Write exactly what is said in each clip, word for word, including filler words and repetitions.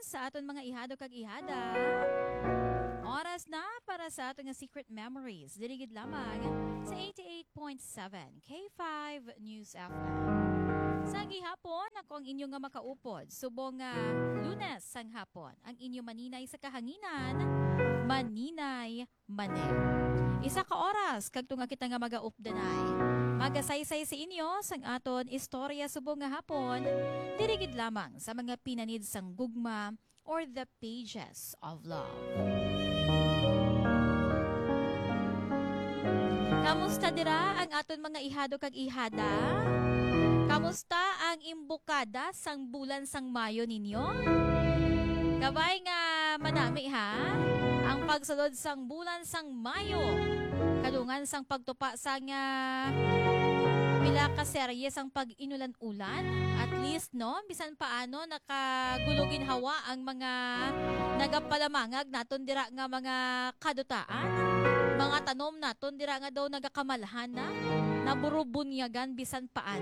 sa aton mga ihado kag ihada. Oras na para sa aton nga Secret Memories. Dirigid lamang sa eighty-eight point seven K five News F M. Sa gihapon, ako ang inyo nga makaupod. Subong nga Lunes sang hapon. Ang inyo maninay sa kahanginan, maninay mane. Isa ka oras, kag tunga kita nga magaupdanay. Magasaysay sa inyo sang aton istorya subong nga hapon, dirigid lamang sa mga pinanid sang gugma or the pages of love. Kamusta dira ang aton mga ihado kag ihada? Kamusta ang imbukada sang bulan sang Mayo ninyo? Kabay nga manami ha? Ang pagsulod sang bulan sang Mayo. Kadungan sang pagtupa sang uh, pila ka serye sang pag-inulan-ulan. At least no, bisan paano nakagulugin hawa ang mga nagapalamangag naton dira nga mga kadutaan. Mga tanom naton dira nga daw nagakamalahan na, naburubunyagan bisan paano.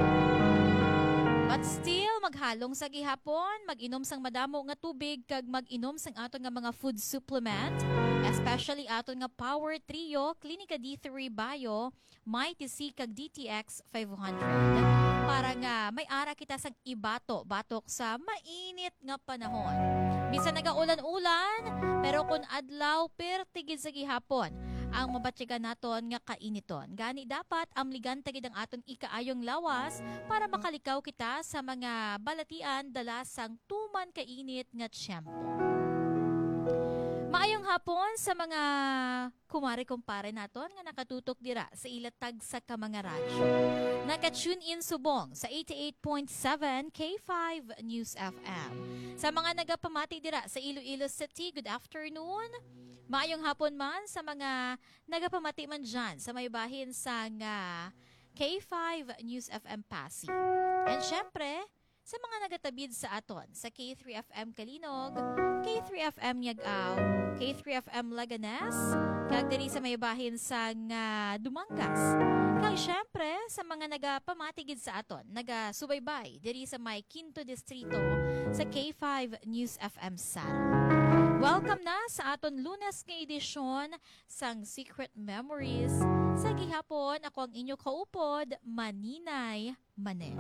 But still, maghalong sa gihapon, mag-inom sang madamo nga tubig, kag mag-inom sang aton nga mga food supplement, especially aton nga Power Trio, Clinica D three Bio, Mighty C kag D T X five hundred. Para nga may ara kita sang ibato, batok sa mainit nga panahon. Bisan nagaulan-ulan, pero kung adlaw pertigid sa gihapon, ang mabatsigan naton nga kainiton. Gani dapat amligan tagid ang aton ikaayong lawas para makalikaw kita sa mga balatian dala sang tuman kainit nga tiyempo. Maayong hapon sa mga kumare-kumpare naton nga nakatutok dira sa ilatag sa kamanga radyo. Naka-tune in subong sa eighty-eight point seven K five News F M. Sa mga nagapamati dira sa Iloilo City, good afternoon. Maayong hapon man sa mga nagapamati man dyan sa may bahin sa uh, K five News F M Pasig. And syempre, sa mga nagatabid sa aton sa K three F M Kalinog, K three F M Yagaw, K three F M Laganes, kag diri sa may bahin sa uh, Dumangas. Kag syempre, sa mga nagapamatigid sa aton, nagasubaybay diri sa may Quinto Distrito sa K five News F M Sara. Welcome na sa aton Lunes nga edisyon sang Secret Memories. Sa gihapon, ako ang inyo kaupod, Maninay Mane.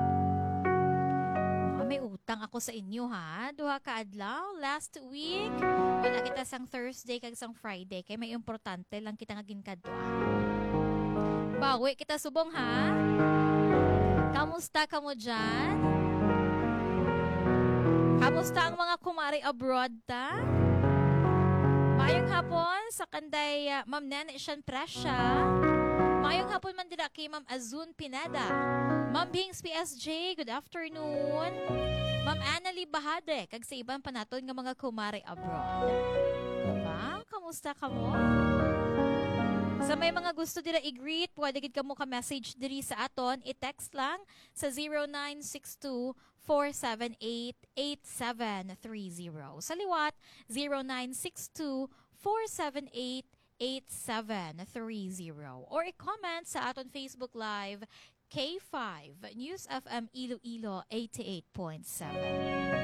Oh, may utang ako sa inyo ha. Duha ka adlaw, last week. Wala kita sang Thursday kag sang Friday. Kaya may importante lang kita nga ginkaduan. Bawi kita subong ha. Kamusta ka mo dyan? Kamusta ang mga kumari abroad ta? Maayong hapon sa kanday uh, Ma'am Nene Sian Presya. Maayong hapon man dira kay Ma'am Azun Pineda. Ma'am Bings P S J, good afternoon. Ma'am Annalie Bahade, kag sa ibang panaton nga mga kumari abroad. Diba? Kamusta ka mo? Sa may mga gusto dira i-greet, pwede gid kamo ka message diri sa aton, i-text lang sa zero nine six two, four seven eight, eight seven three zero. Sa liwat, zero nine six two, four seven eight, eight seven three zero. Or i-comment sa aton Facebook Live, K five News F M Iloilo eighty-eight point seven.